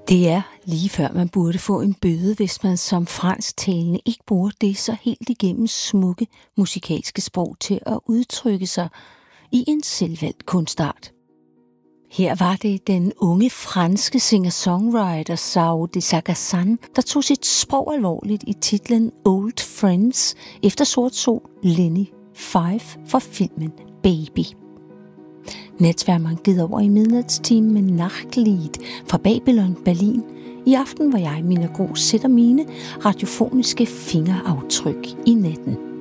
Det er lige før man burde få en bøde, hvis man som fransktalende ikke bruger det så helt igennem smukke musikalske sprog til at udtrykke sig i en selvvalgt kunstart. Her var det den unge franske singer-songwriter Sao de Sagazan, der tog sit sprog alvorligt i titlen Old Friends efter Sort Sol Lenny 5 for filmen Baby. Natsværmeren givet over i midnatstimen med Nachtlied fra Babylon, Berlin. I aften, hvor jeg, Mina Gros, sætter mine radiofoniske fingeraftryk i natten.